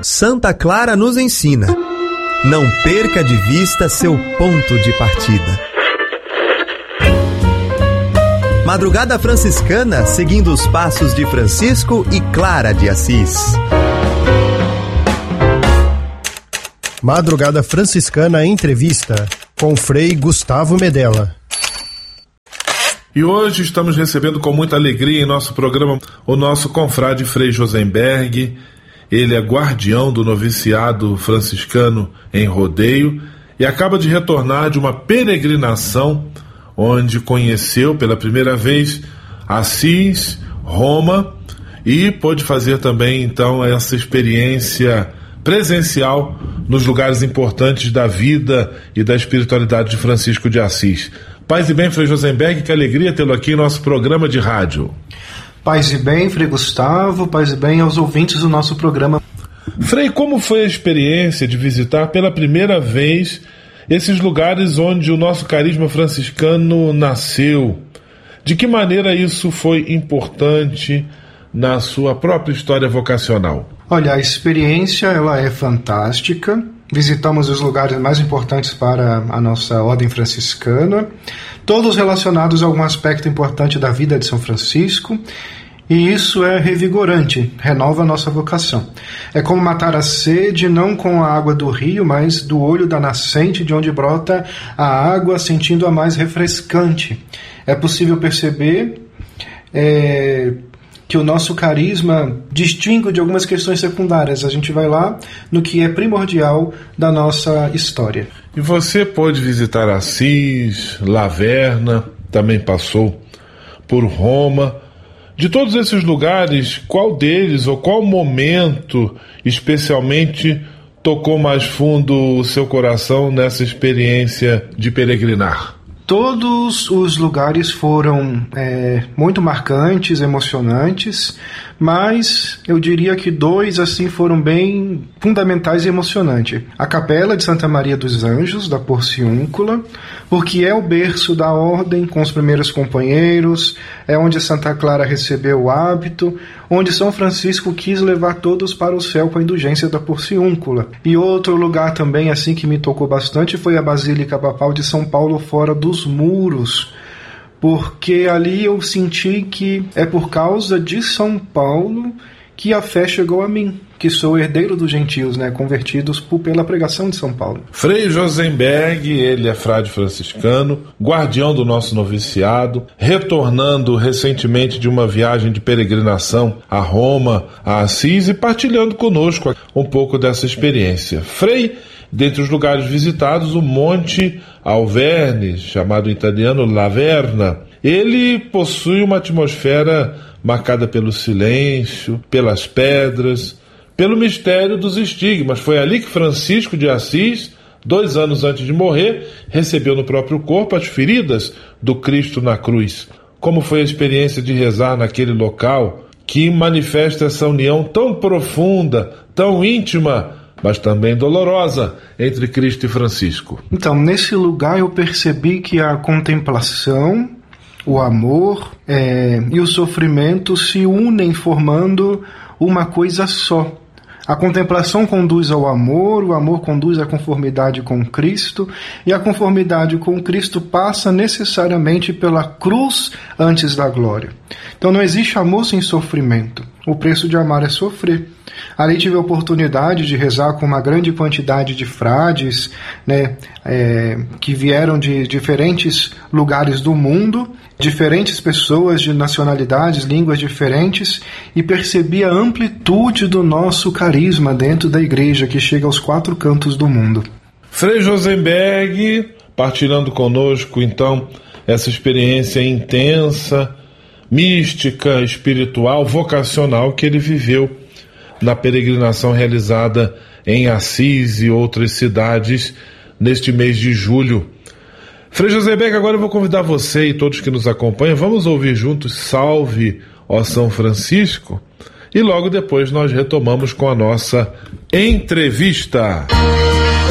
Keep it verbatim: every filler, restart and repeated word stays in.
Santa Clara nos ensina. Não perca de vista seu ponto de partida. Madrugada Franciscana, seguindo os passos de Francisco e Clara de Assis. Madrugada Franciscana Entrevista, com Frei Gustavo Medella. E hoje estamos recebendo com muita alegria em nosso programa o nosso confrade Frei Josenberg. Ele é guardião do noviciado franciscano em Rodeio e acaba de retornar de uma peregrinação onde conheceu pela primeira vez Assis, Roma, e pôde fazer também então essa experiência presencial nos lugares importantes da vida e da espiritualidade de Francisco de Assis. Paz e bem, Frei Josenberg, que alegria tê-lo aqui em nosso programa de rádio. Paz e bem, Frei Gustavo, paz e bem aos ouvintes do nosso programa. Frei, como foi a experiência de visitar pela primeira vez esses lugares onde o nosso carisma franciscano nasceu? De que maneira isso foi importante na sua própria história vocacional? Olha, a experiência ela é fantástica. Visitamos os lugares mais importantes para a nossa ordem franciscana, todos relacionados a algum aspecto importante da vida de São Francisco, e isso é revigorante, renova a nossa vocação. É como matar a sede não com a água do rio, mas do olho da nascente de onde brota a água, sentindo-a mais refrescante. É possível perceber é, que o nosso carisma distingue de algumas questões secundárias. A gente vai lá no que é primordial da nossa história. E você pôde visitar Assis, Laverna, também passou por Roma. De todos esses lugares, qual deles ou qual momento especialmente tocou mais fundo o seu coração nessa experiência de peregrinar? Todos os lugares foram é, muito marcantes, emocionantes, mas eu diria que dois assim foram bem fundamentais e emocionantes. A Capela de Santa Maria dos Anjos, da Porciúncula, porque é o berço da ordem com os primeiros companheiros, é onde Santa Clara recebeu o hábito, onde São Francisco quis levar todos para o céu com a indulgência da Porciúncula. E outro lugar também assim que me tocou bastante foi a Basílica Papal de São Paulo, fora dos muros, porque ali eu senti que é por causa de São Paulo que a fé chegou a mim, que sou herdeiro dos gentios, né, convertidos por, pela pregação de São Paulo. Frei Josenberg, ele é frade franciscano, guardião do nosso noviciado, retornando recentemente de uma viagem de peregrinação a Roma, a Assis, e partilhando conosco um pouco dessa experiência. Frei, dentre os lugares visitados, o Monte Alverne, chamado em italiano Laverna, ele possui uma atmosfera marcada pelo silêncio, pelas pedras, pelo mistério dos estigmas. Foi ali que Francisco de Assis, dois anos antes de morrer, recebeu no próprio corpo as feridas do Cristo na cruz. Como foi a experiência de rezar naquele local que manifesta essa união tão profunda, tão íntima, mas também dolorosa, entre Cristo e Francisco? Então, nesse lugar eu percebi que a contemplação, o amor é, e o sofrimento se unem formando uma coisa só. A contemplação conduz ao amor, o amor conduz à conformidade com Cristo, e a conformidade com Cristo passa necessariamente pela cruz antes da glória. Então não existe amor sem sofrimento. O preço de amar é sofrer. Ali tive a oportunidade de rezar com uma grande quantidade de frades, né, é, que vieram de diferentes lugares do mundo, diferentes pessoas de nacionalidades, línguas diferentes, e percebi a amplitude do nosso carisma dentro da igreja, que chega aos quatro cantos do mundo. Frei Josenberg, partilhando conosco então essa experiência intensa, mística, espiritual, vocacional que ele viveu na peregrinação realizada em Assis e outras cidades neste mês de julho. Frei Josenberg, agora eu vou convidar você e todos que nos acompanham, vamos ouvir juntos Salve, ó São Francisco, e logo depois nós retomamos com a nossa entrevista.